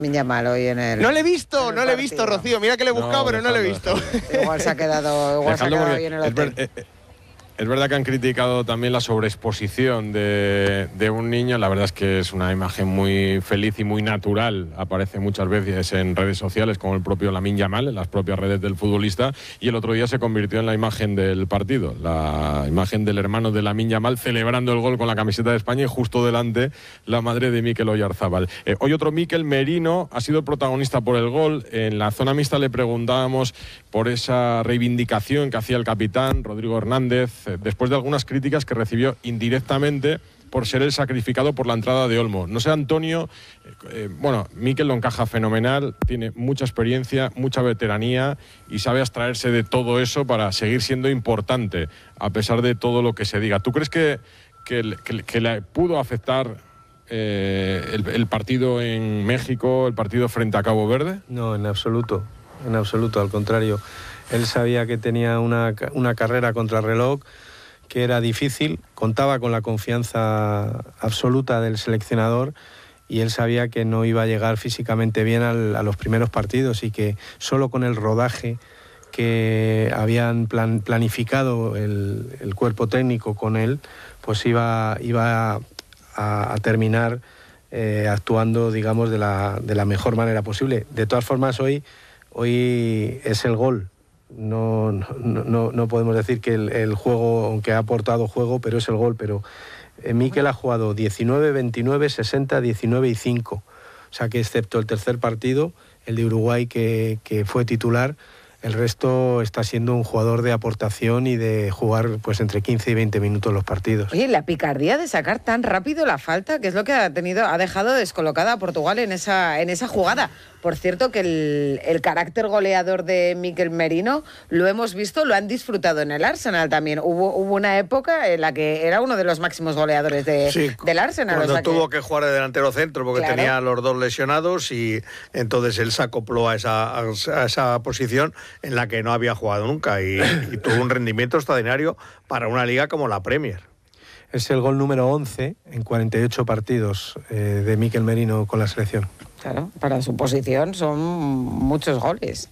Yamal hoy en el... No le he visto, Rocío. Mira que le he buscado, pero no le he visto. Igual se ha quedado hoy en el hotel. Es verdad que han criticado también la sobreexposición de un niño. La verdad es que es una imagen muy feliz y muy natural. Aparece muchas veces en redes sociales, como el propio Lamine Yamal, en las propias redes del futbolista. Y el otro día se convirtió en la imagen del partido. La imagen del hermano de Lamine Yamal celebrando el gol con la camiseta de España y justo delante la madre de Mikel Oyarzábal. Hoy otro Mikel Merino ha sido el protagonista por el gol. En la zona mixta le preguntábamos por esa reivindicación que hacía el capitán Rodrigo Hernández, después de algunas críticas que recibió indirectamente por ser el sacrificado por la entrada de Olmo. No sé, Antonio, Mikel lo encaja fenomenal, tiene mucha experiencia, mucha veteranía y sabe abstraerse de todo eso para seguir siendo importante, a pesar de todo lo que se diga. ¿Tú crees que le pudo afectar el partido en México, el partido frente a Cabo Verde? No, en absoluto, al contrario. Él sabía que tenía una carrera contra reloj, que era difícil, contaba con la confianza absoluta del seleccionador y él sabía que no iba a llegar físicamente bien a los primeros partidos y que solo con el rodaje que habían planificado el cuerpo técnico con él, pues iba a terminar actuando, digamos, de la mejor manera posible. De todas formas, hoy es el gol. No podemos decir que el juego, aunque ha aportado juego, pero es el gol. Pero Mikel ha jugado 19, 29, 60, 19 y 5. O sea que excepto el tercer partido, el de Uruguay que fue titular, el resto está siendo un jugador de aportación y de jugar pues entre 15 y 20 minutos los partidos. Oye, la picardía de sacar tan rápido la falta, que es lo que ha dejado descolocada a Portugal en esa jugada. Por cierto, que el carácter goleador de Mikel Merino lo hemos visto, lo han disfrutado en el Arsenal también. Hubo una época en la que era uno de los máximos goleadores del Arsenal. Cuando tuvo que jugar de delantero centro porque tenía a los dos lesionados y entonces él se acopló a esa posición en la que no había jugado nunca y tuvo un rendimiento extraordinario para una liga como la Premier. Es el gol número 11 en 48 partidos de Mikel Merino con la selección. Claro, para su posición son muchos goles.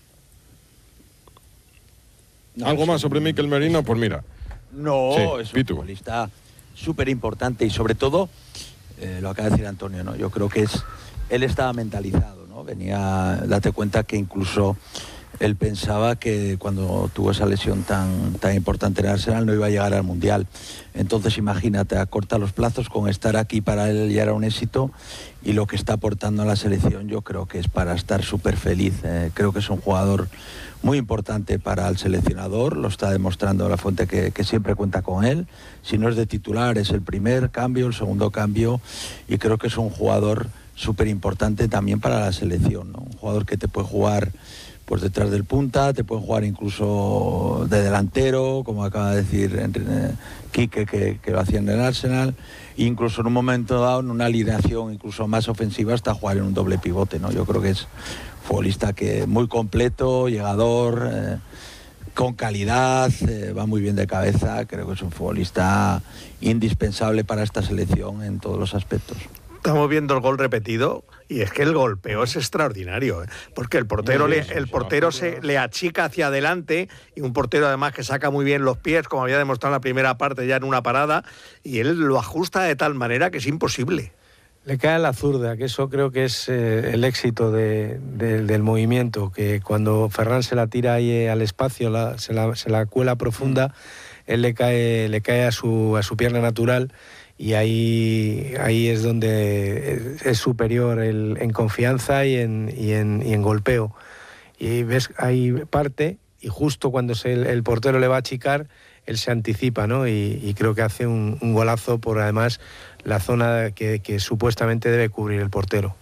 ¿Algo más sobre Mikel Merino? Pues mira. No, es un futbolista súper importante y sobre todo, lo acaba de decir Antonio, ¿no? Yo creo que él estaba mentalizado, ¿no? Date cuenta que incluso él pensaba que cuando tuvo esa lesión tan importante en Arsenal no iba a llegar al Mundial. Entonces imagínate, acorta los plazos, con estar aquí para él ya era un éxito y lo que está aportando a la selección yo creo que es para estar súper feliz. Creo que es un jugador muy importante para el seleccionador, lo está demostrando La Fuente que siempre cuenta con él. Si no es de titular es el primer cambio, el segundo cambio y creo que es un jugador súper importante también para la selección, ¿no? Un jugador que te puede jugar pues detrás del punta, te pueden jugar incluso de delantero, como acaba de decir Quique, que lo hacía en el Arsenal, e incluso en un momento dado, en una alineación incluso más ofensiva, hasta jugar en un doble pivote, ¿no? Yo creo que es futbolista que muy completo, llegador, con calidad, va muy bien de cabeza, creo que es un futbolista indispensable para esta selección en todos los aspectos. Estamos viendo el gol repetido y es que el golpeo es extraordinario, porque el portero se le achica hacia adelante y un portero además que saca muy bien los pies, como había demostrado en la primera parte ya en una parada, y él lo ajusta de tal manera que es imposible. Le cae a la zurda, que eso creo que es el éxito del movimiento, que cuando Ferran se la tira ahí al espacio, se la cuela profunda, él le cae a su pierna natural. Y ahí es donde es superior en confianza y en golpeo. Y ves, ahí parte y justo cuando el portero le va a achicar, él se anticipa, ¿no? Y creo que hace un golazo por además la zona que supuestamente debe cubrir el portero.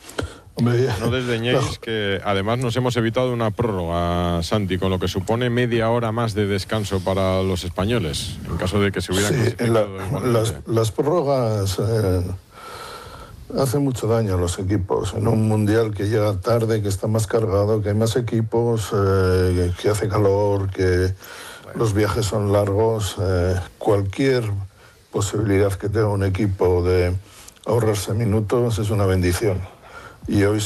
No desdeñéis que además nos hemos evitado una prórroga, Santi, con lo que supone media hora más de descanso para los españoles, en caso de que se hubieran clasificado. Las prórrogas hacen mucho daño a los equipos. En un mundial que llega tarde, que está más cargado, que hay más equipos, que hace calor, que los viajes son largos, cualquier posibilidad que tenga un equipo de ahorrarse minutos es una bendición. Y hoy